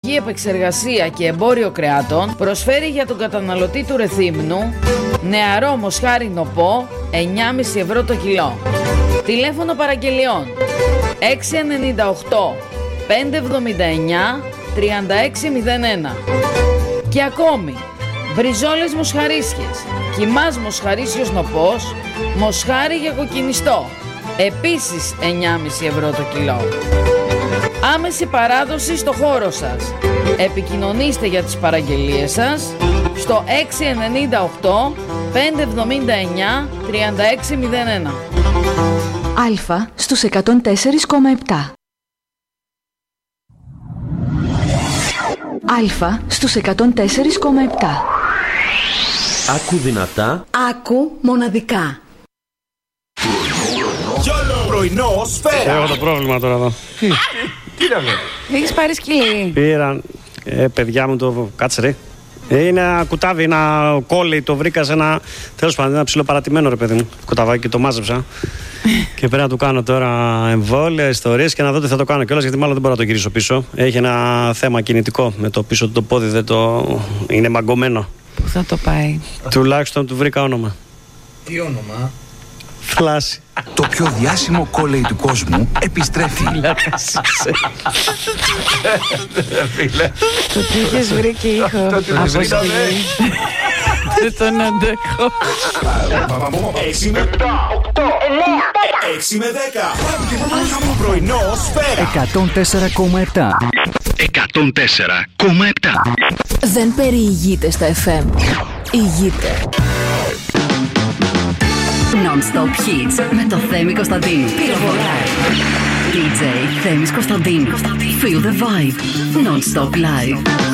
παραγωγή, επεξεργασία και εμπόριο κρεάτων προσφέρει για τον καταναλωτή του Ρεθύμνου νεαρό μοσχάρι νοπό 9,5 ευρώ το κιλό. Τηλέφωνο παραγγελιών 698 579 3601. Και ακόμη μπριζόλες μοσχαρίσιες, κιμάς μοσχαρίσιος νοπός, μοσχάρι για κοκκινιστό, επίσης 9,5 ευρώ το κιλό. Άμεση παράδοση στο χώρο σας. Επικοινωνήστε για τις παραγγελίες σας στο 698 579 3601. Αλφα στους 104,7. Αλφα στους 104,7. Άκου δυνατά. Άκου μοναδικά. Πρωινό Σφαίρα. Έχω το πρόβλημα τώρα εδώ. Τι να λέει. Έχεις πάρει σκυλί? Πήραν, παιδιά μου το κάτσε ρε. Είναι ένα κουτάβι, ένα κόλλι, το βρήκα σε ένα, τέλος πάντων, ένα ψιλοπαρατημένο ρε παιδί μου. Κουταβάκι και το μάζεψα. Και πρέπει να του κάνω τώρα εμβόλια, ιστορίες και να δω τι θα το κάνω κιόλας, γιατί μάλλον δεν μπορώ να το γυρίσω πίσω. Έχει ένα θέμα κινητικό με το πίσω του το πόδι, δεν το... είναι μαγκωμένο. Πού θα το πάει? Τουλάχιστον του βρήκα όνομα. Τι όνομα? Φλάση. Το πιο διάσημο κόλλεϊ του κόσμου επιστρέφει. Το τι είχες βρει και ήχο από σκυλί. Δεν τον αντέχω. 6 με 7, 8, 9, 6 με 10. Πρωινό Σφαίρα. 104,7. Δεν περιηγείται στα FM. Ηγείται. Non-stop hits με το Θέμη Κωνσταντίνου. DJ Θέμης Κωνσταντίνου. Feel the vibe. Non-stop live.